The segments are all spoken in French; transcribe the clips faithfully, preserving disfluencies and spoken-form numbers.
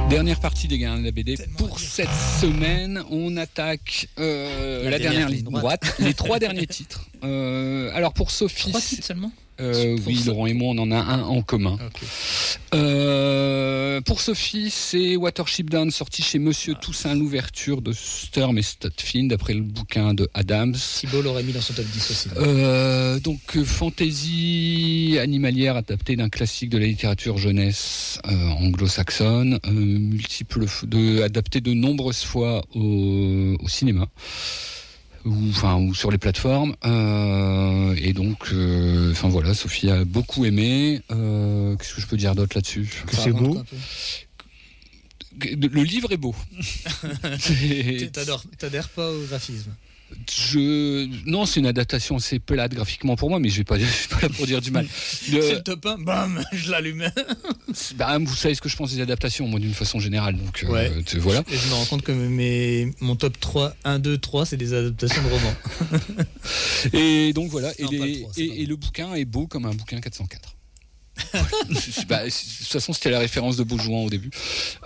Dernière partie des Gardiens de la B D pour cette semaine. On attaque euh, la, la dernière, dernière ligne droite, droite les trois derniers titres. Euh, alors pour Sophie, trois titres seulement. Euh, oui, ça. Laurent et moi, on en a un en commun. Okay. Euh, pour Sophie, c'est Watership Down, sorti chez Monsieur ah. Toussaint, l'ouverture de Sturm et Stutfield, d'après le bouquin de Adams. Thibault l'aurait mis dans son top dix aussi. Euh, donc, euh, fantasy animalière adaptée d'un classique de la littérature jeunesse euh, anglo-saxonne, euh, multiple, de, adapté de nombreuses fois au, au cinéma. Ou, enfin, ou sur les plateformes euh, et donc euh, enfin voilà, Sophie a beaucoup aimé. Euh, qu'est-ce que je peux dire d'autre là-dessus? Que c'est beau. Le livre est beau. T'adores, t'adhères pas au graphisme? Je... Non, c'est une adaptation assez plate graphiquement pour moi, mais je vais pas, je suis pas là pour dire du mal. Le... C'est le top un, bam, je l'allume. Bah, vous savez ce que je pense des adaptations, moi, d'une façon générale. Donc, ouais. euh, voilà. Et je me rends compte que mes... mon top trois, un, deux, trois, c'est des adaptations de romans. Et donc voilà, et, non, les... trois, et, et le bouquin est beau comme un bouquin quatre cent quatre. Bah, de toute façon, c'était la référence de Baudjouan au début.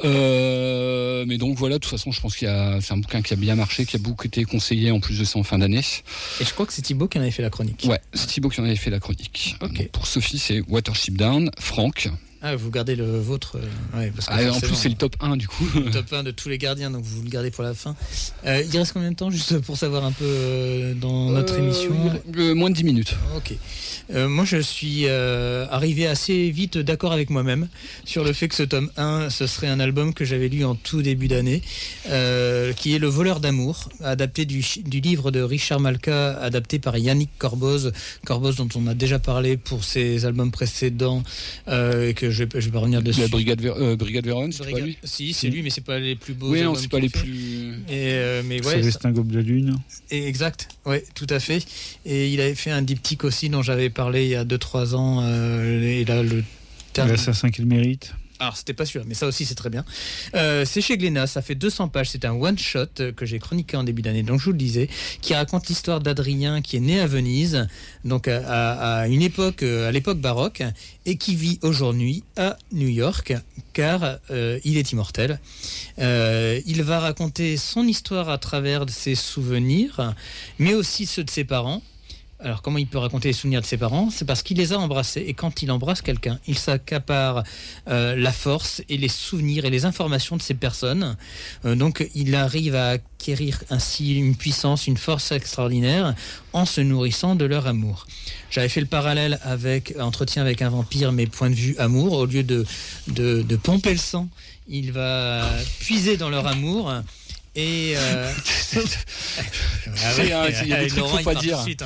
Euh, mais donc voilà, de toute façon, je pense qu'il y a, c'est un bouquin qui a bien marché, qui a beaucoup été conseillé en plus de ça en fin d'année. Et je crois que c'est Thibaut qui en avait fait la chronique. Ouais, c'est Thibaut qui en avait fait la chronique. Okay. Donc, pour Sophie, c'est Watership Down. Franck. Ah, vous gardez le vôtre. Euh, ouais, parce que ah, en plus, c'est le top un du coup. Le top un de tous les gardiens, donc vous le gardez pour la fin. Euh, il reste combien de temps, juste pour savoir un peu euh, dans notre euh, émission euh, Moins de dix minutes. Ok. Euh, moi, je suis euh, arrivé assez vite d'accord avec moi-même sur le fait que ce tome un, ce serait un album que j'avais lu en tout début d'année, euh, qui est Le Voleur d'amour, adapté du, du livre de Richard Malka, adapté par Yannick Corboz. Corboz, dont on a déjà parlé pour ses albums précédents, euh, et que je ne vais pas revenir dessus. La Brigade, Ver- euh, Brigade Vérone, c'est Brigade... pas lui. Si, c'est lui, mais c'est pas les plus beaux. Oui, non, c'est pas les fait. plus. Et euh, mais ouais. Célestin ça... Gobe de Lune. Et exact, ouais, tout à fait. Et il avait fait un diptyque aussi dont j'avais parlé il y a deux trois ans. Euh, et là, le terme... L'assassin qu'il mérite. Alors, c'était pas sûr, mais ça aussi, c'est très bien. Euh, c'est chez Glénat, ça fait deux cents pages. C'est un one-shot que j'ai chroniqué en début d'année, donc je vous le disais, qui raconte l'histoire d'Adrien, qui est né à Venise, donc à, à, à une époque, à l'époque baroque, et qui vit aujourd'hui à New York, car euh, il est immortel. Euh, il va raconter son histoire à travers ses souvenirs, mais aussi ceux de ses parents. Alors, comment il peut raconter les souvenirs de ses parents? C'est parce qu'il les a embrassés. Et quand il embrasse quelqu'un, il s'accapare euh, la force et les souvenirs et les informations de ces personnes. Euh, donc, il arrive à acquérir ainsi une puissance, une force extraordinaire en se nourrissant de leur amour. J'avais fait le parallèle avec Entretien avec un vampire, mais point de vue amour. Au lieu de, de, de pomper le sang, il va puiser dans leur amour. Et euh... ah ouais, il y a des trucs qu'il ne faut pas dire. Suite, hein.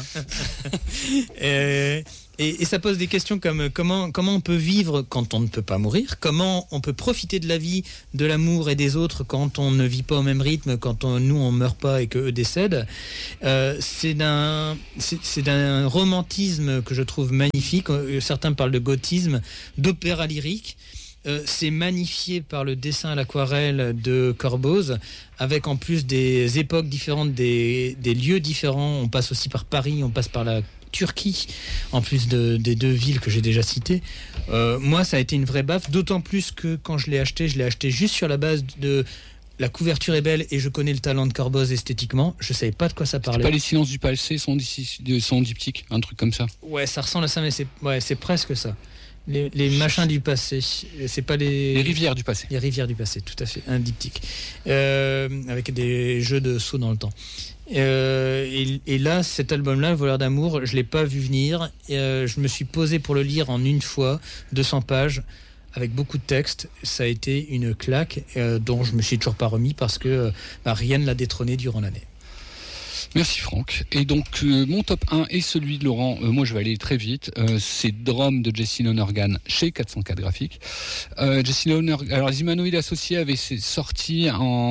et, et, et ça pose des questions comme comment, comment on peut vivre quand on ne peut pas mourir, comment on peut profiter de la vie, de l'amour et des autres quand on ne vit pas au même rythme, quand on, nous on ne meurt pas et qu'eux décèdent. Euh, c'est, d'un, c'est, c'est d'un romantisme que je trouve magnifique. Certains parlent de gothisme, d'opéra lyrique. Euh, c'est magnifié par le dessin à l'aquarelle de Corboz, avec en plus des époques différentes, des, des lieux différents. On passe aussi par Paris, on passe par la Turquie, en plus de, des deux villes que j'ai déjà citées. Euh, moi, ça a été une vraie baffe, d'autant plus que quand je l'ai acheté, je l'ai acheté juste sur la base de... La couverture est belle et je connais le talent de Corboz esthétiquement. Je savais pas de quoi ça parlait. C'est pas Les Silences du Passé, son, son diptyque, un truc comme ça. Ouais, ça ressemble à ça, mais c'est, ouais, c'est presque ça. Les, les machins du passé, c'est pas les... Les rivières du passé. Les rivières du passé, tout à fait, un diptyque. Euh, avec des jeux de sauts dans le temps. Euh, et, et là, cet album-là, Le Voleur d'amour, je l'ai pas vu venir. Et, euh, je me suis posé pour le lire en une fois, deux cents pages, avec beaucoup de textes. Ça a été une claque euh, dont je me suis toujours pas remis parce que bah, rien ne l'a détrôné durant l'année. Merci Franck. Et donc euh, mon top un et celui de Laurent, euh, moi je vais aller très vite, euh, c'est Drum de Jesse Lonergan chez quatre cent quatre Graphiques. Euh, Jesse Lonergan, alors les Humanoïdes Associés avaient sorti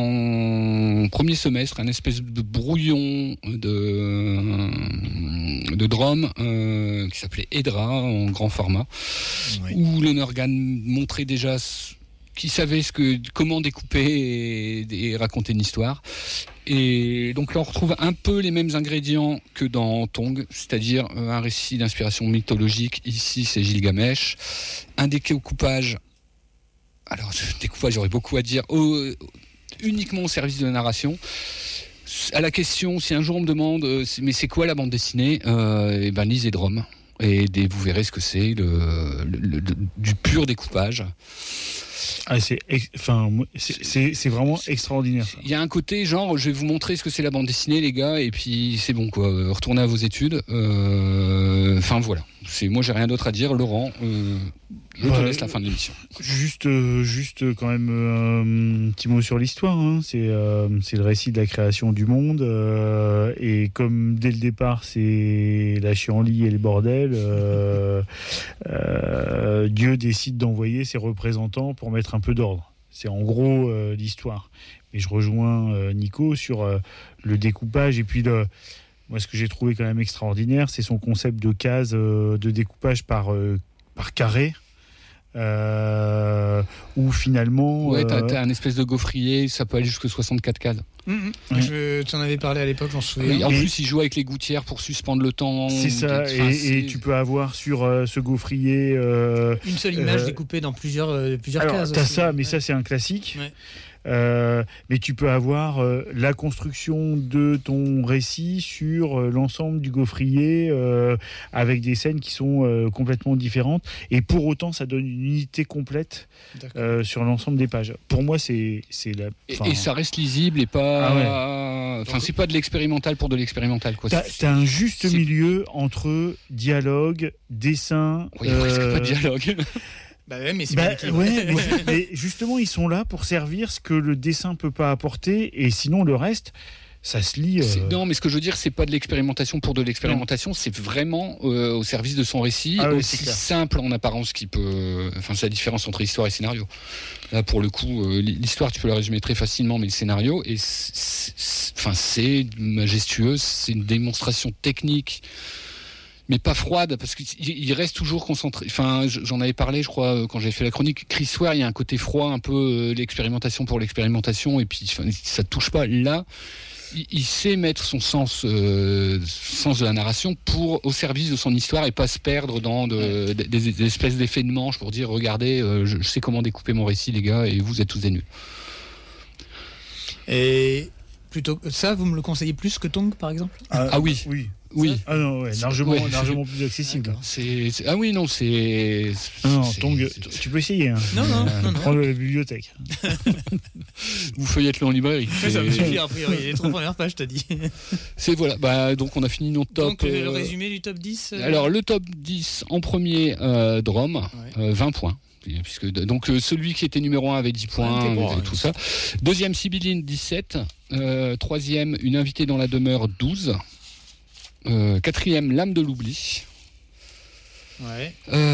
en premier semestre un espèce de brouillon de, de Drum euh, qui s'appelait Edra en grand format, oui. Où Lonergan montrait déjà qui savait ce que, comment découper et, et raconter une histoire. Et donc là, on retrouve un peu les mêmes ingrédients que dans Tong, c'est-à-dire un récit d'inspiration mythologique. Ici, c'est Gilgamesh. Un découpage alors, découpage, j'aurais beaucoup à dire. Au, uniquement au service de la narration. À la question, si un jour on me demande, euh, mais c'est quoi la bande dessinée, euh, et ben lisez Drum. Et des, vous verrez ce que c'est, le, le, le, du pur découpage. Ah, c'est, enfin, c'est, c'est, c'est vraiment extraordinaire. Il y a un côté genre, je vais vous montrer ce que c'est la bande dessinée, les gars, et puis c'est bon, quoi. Retournez à vos études. Euh, enfin voilà. C'est, moi, j'ai rien d'autre à dire. Laurent, euh, je ouais, te laisse la fin de l'émission. Juste, euh, juste quand même euh, un petit mot sur l'histoire. Hein. C'est, euh, c'est le récit de la création du monde. Euh, et comme dès le départ, c'est la chienlit et le bordel, euh, euh, Dieu décide d'envoyer ses représentants pour mettre un peu d'ordre. C'est en gros euh, l'histoire. Mais je rejoins euh, Nico sur euh, le découpage et puis le... Moi, ce que j'ai trouvé quand même extraordinaire, c'est son concept de case euh, de découpage par, euh, par carré, euh, où finalement... Ouais, t'as, euh, t'as un espèce de gaufrier, ça peut aller jusqu'à soixante-quatre cases. Mmh, Ouais. Je, tu en avais parlé à l'époque, j'en souviens. Oui, en Et- plus, il joue avec les gouttières pour suspendre le temps. c'est ça, Enfin, et, c'est- et tu peux avoir sur euh, ce gaufrier... euh, Une seule image Euh, découpée dans plusieurs, euh, plusieurs alors, cases. t'as aussi. ça, mais Ouais. ça, c'est un classique. Ouais. Euh, mais tu peux avoir euh, la construction de ton récit sur euh, l'ensemble du gaufrier euh, avec des scènes qui sont euh, complètement différentes et pour autant ça donne une unité complète D'accord. euh, sur l'ensemble des pages. Pour moi c'est c'est la. Et, enfin, et ça reste lisible et pas. Ah Enfin, c'est pas de l'expérimental pour de l'expérimental, quoi. T'as, C'est- t'as un juste c'est- milieu entre dialogue, dessin. Il y a presque euh, pas de dialogue. Bah ouais, mais c'est Bah, bien équilibré. ouais, mais, mais justement, ils sont là pour servir ce que le dessin peut pas apporter, et sinon le reste, ça se lit. euh, C'est- Non, mais ce que je veux dire, c'est pas de l'expérimentation pour de l'expérimentation, c'est vraiment euh, au service de son récit, Ah oui, aussi c'est clair. simple en apparence qu'il peut. Enfin, c'est la différence entre histoire et scénario. Là, pour le coup, euh, l'histoire, tu peux la résumer très facilement, mais le scénario, et c'est, c'est- enfin, c'est majestueux, c'est une démonstration technique. Mais pas froide, parce qu'il il reste toujours concentré. Enfin, j'en avais parlé, je crois, quand j'avais fait la chronique. Chris Ware, il y a un côté froid, un peu euh, l'expérimentation pour l'expérimentation, et puis enfin, ça te touche pas. Là, il, il sait mettre son sens, euh, sens de la narration pour au service de son histoire et pas se perdre dans de, des, des- des espèces d'effets de manche pour dire regardez, euh, je, je sais comment découper mon récit, les gars, et vous êtes tous des nuls. Et plutôt que ça, vous me le conseillez plus que Tongue, par exemple? Ah oui. oui. Oui. Ah non, ouais, largement, Ouais. largement plus accessible. D'accord. C'est, c'est- ah oui, non, c'est. Ah non, c'est- Tongue, c'est- tu peux essayer. Hein. Non, non, non, non. Prends-le à la bibliothèque. Vous feuilletez-le en librairie. Ça C'est- me suffit, a priori. Les trois premières pages, t'as dit. C'est voilà, bah, donc on a fini notre top. Donc, le, le euh, résumé du top dix euh, Alors le top dix en premier, euh, Drum, Ouais. euh, vingt points. Puisque, donc euh, celui qui était numéro un avait dix points, t'es bon, et ouais. tout ça. Deuxième, Sibylline, dix-sept. Euh, troisième, Une invitée dans la demeure, douze. Euh, quatrième, L'âme de l'oubli. Ouais.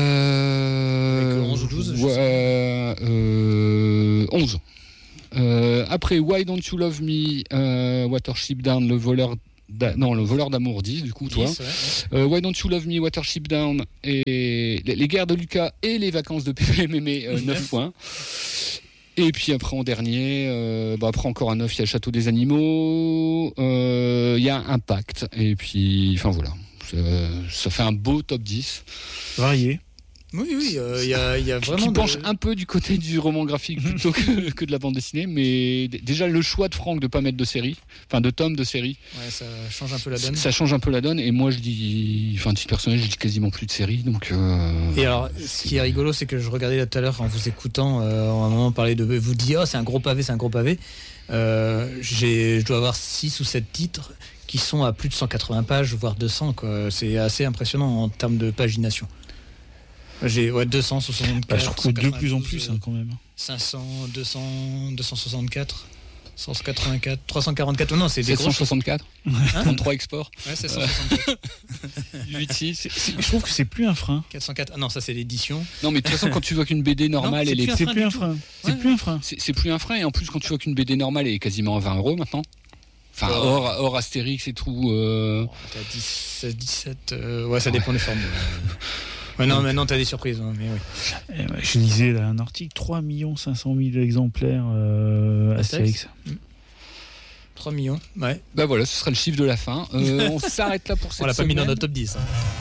Euh, Avec onze ou douze, je ouais, sais euh, onze. Euh, après, Why Don't You Love Me, euh, Watership Down, le voleur d'a- non, le voleur d'amour, dix, du coup, toi. dix, ouais, ouais. Euh, Why Don't You Love Me, Watership Down, et les, les guerres de Lucas et les vacances de P P M M, euh, neuf points. Et puis après, en dernier, euh, bah après encore un neuf, il y a le Château des Animaux, euh, il y a Impact, et puis, enfin voilà. Ça, ça fait un beau top dix. Varié. Oui, oui, il euh, y, a, y a Qui, vraiment. qui de- penche un peu du côté du roman graphique plutôt que, que de la bande dessinée, mais d- déjà le choix de Franck de pas mettre de série, enfin de tome de série, Ouais, ça change un peu la donne. ça change un peu la donne. Et moi je dis, enfin titre personnel, je dis quasiment plus de série, donc. Euh... Et alors, ce qui est rigolo, c'est que je regardais là tout à l'heure en vous écoutant, euh, à un moment parler de vous dire, oh, c'est un gros pavé, c'est un gros pavé. Euh, j'ai, je dois avoir six ou sept titres qui sont à plus de cent quatre-vingts pages, voire deux cents, quoi. C'est assez impressionnant en termes de pagination. J'ai ouais, deux cent soixante-quatre. Bah, je trouve que de plus en cent quatre-vingt-douze, plus hein, quand même. cinq cents, deux cents, deux cent soixante-quatre, cent quatre-vingt-quatre, trois cent quarante-quatre. Non, c'est des gros. sept cent soixante-quatre, Hein trente-trois exports, Ouais, sept cent soixante-quatre. huit six. Je trouve que c'est plus un frein. quatre cent quatre. Ah non, ça c'est l'édition. Non, mais de toute façon, quand tu vois qu'une B D normale, Non, elle c'est est. plus un C'est frein plus du un tout. frein. C'est Ouais. plus un frein. C'est, c'est plus un frein, et en plus, quand tu vois qu'une B D normale elle est quasiment à vingt euros maintenant. Enfin, Ouais. hors, hors Astérix et tout. Euh... Oh, t'as dix-sept, dix-sept. euh, ouais, ça dépend des formes. Ouais, non, maintenant t'as des surprises. Hein, mais oui. Eh ouais, je lisais là, un article, trois millions cinq cent mille exemplaires euh, Astérix. Astérix. trois millions. Ouais. Bah voilà, ce sera le chiffre de la fin. Euh, on s'arrête là pour cette On l'a pas semaine. mis dans notre top dix. Hein.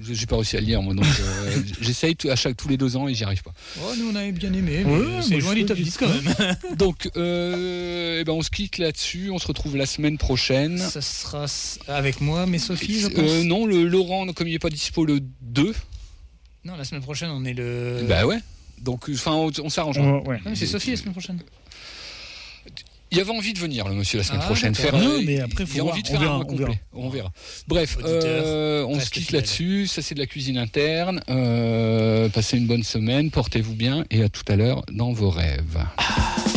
j'ai pas réussi à le lire, moi, donc euh, j'essaye tout, à chaque tous les deux ans et j'y arrive pas. Oh, nous on avait bien aimé, mais Ouais, c'est moi, loin je du trouve top dix que- quand même. Donc, euh, eh ben, on se quitte là-dessus. On se retrouve la semaine prochaine. Ça sera s- avec moi, mais Sophie, je pense. Euh, non, le Laurent, comme il n'est pas dispo le deux. Non, la semaine prochaine, on est le. Bah ouais. Donc, enfin, on, on s'arrange. On va- ouais. Non, mais c'est Sophie la semaine prochaine. Il avait envie de venir, le monsieur, la semaine Ah, prochaine. d'accord. Faire, Non, euh, mais après, il faut a voir. envie de On faire verra, un mois on complet. verra. On verra. Bref, Auditeur, euh, on se reste quitte fidèle. là-dessus. Ça, c'est de la cuisine interne. Euh, passez une bonne semaine, portez-vous bien et à tout à l'heure dans vos rêves.